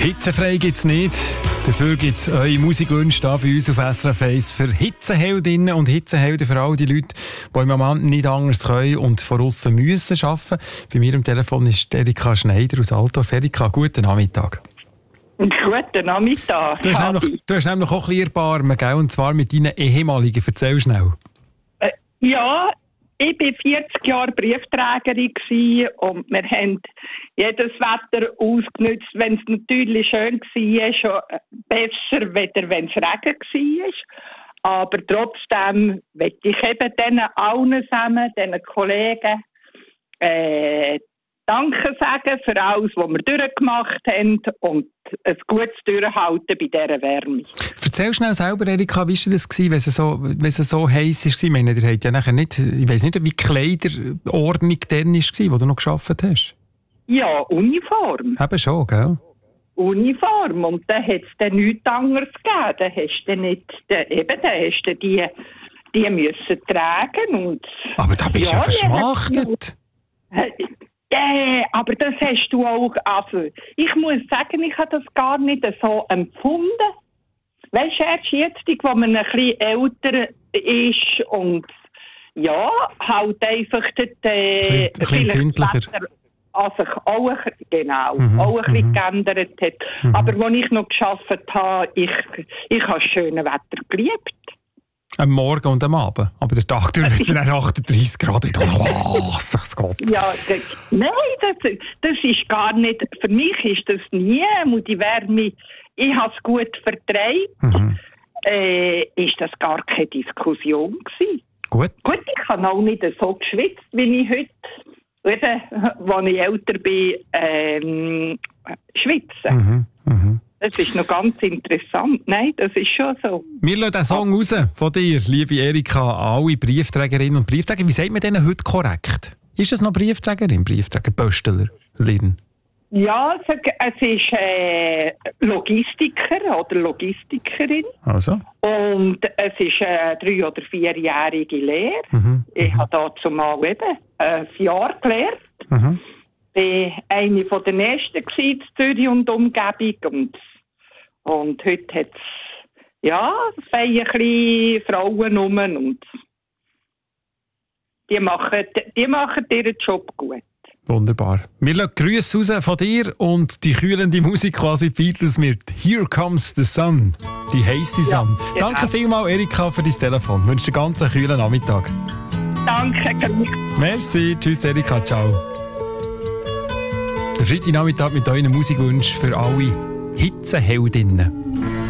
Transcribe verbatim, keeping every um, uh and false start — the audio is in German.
Hitzefrei gibt es nicht. Dafür gibt es eure Musikwünsche hier bei uns auf S R F eins für Hitzeheldinnen und Hitzehelden, für all die Leute, die im Moment nicht anders können und von aussen müssen arbeiten. Bei mir am Telefon ist Erika Schneider aus Altdorf. Erika, guten Nachmittag. Guten Nachmittag. Du hast, nämlich, du hast nämlich auch ein bisschen Erbarmen, gell? Und zwar mit deinen ehemaligen. Erzähl schnell. Äh, ja, ich war vierzig Jahre Briefträgerin und wir haben jedes Wetter ausgenutzt, wenn es natürlich schön war, schon besser, weder wenn es Regen war. Aber trotzdem möchte ich eben denen allen zusammen, diesen Kollegen, äh, Danke sagen für alles, was wir durchgemacht haben und ein gutes Durchhalten bei dieser Wärme. Erzähl schnell selber, Erika, wie war das, wenn es so, wenn es so heiß war? Ich meine, ihr habt ja nachher nicht, ich weiss nicht, wie die Kleiderordnung dann war, wo du noch gearbeitet hast. Ja, Uniform. Eben schon, gell? Uniform. Und dann hat es dann nichts anderes gegeben. Dann hast du nicht, dann, eben, dann hast du die, die müssen tragen. Und, aber da bist du ja, ja verschmachtet. Ja, Yeah, aber das hast du auch, also ich muss sagen, ich habe das gar nicht so empfunden. Weißt du, erst jetzt, wo man ein bisschen älter ist und ja, halt einfach dort, äh, ein bisschen empfindlicher. Also auch ein, genau, mhm, auch ein bisschen mhm. geändert hat. Mhm. Aber als ich noch gearbeitet habe, ich, ich habe das schöne Wetter geliebt. Am Morgen und am Abend. Aber der Tag durch ist dann achtunddreissig Grad. Was, oh, Gott. Ja, das, nein, das, das ist gar nicht, für mich ist das nie, die Wärme, ich habe es gut vertreibt, mhm. äh, ist das gar keine Diskussion gewesen. Gut. Gut, ich habe auch nicht so geschwitzt, wie ich heute, eben, als ich älter bin, ähm, schwitze. Mhm. Mhm. Das ist noch ganz interessant. Nein, das ist schon so. Wir lassen den Song raus von dir, liebe Erika, alle Briefträgerinnen und Briefträger. Wie sagt man denen heute korrekt? Ist es noch Briefträgerin, Briefträger, Pöstlerin? Ja, es ist äh, Logistiker oder Logistikerin. Also? Und es ist eine drei- oder vierjährige Lehre. Mhm. Ich habe dazu mal eben ein Jahr gelernt. Mhm. Ich war eine der ersten in Zürich und Umgebung. Und, und heute hat es, ja, es ein bisschen Frauen rum. Und die machen, die machen ihren Job gut. Wunderbar. Wir lassen Grüße raus von dir und die kühlende Musik quasi Beatles mit Here Comes the Sun. Die heisse Sonne. Ja, genau. Danke vielmals, Erika, für dein Telefon. Ich wünsche dir einen ganz kühlen Nachmittag. Danke. Merci. Tschüss, Erika. Ciao. Der Freitagnachmittag mit euren Musikwünschen für alle Hitzeheldinnen.